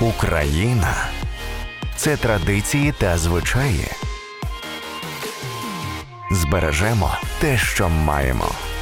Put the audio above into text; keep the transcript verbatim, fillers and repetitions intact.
Україна – це традиції та звичаї. Збережемо те, що маємо.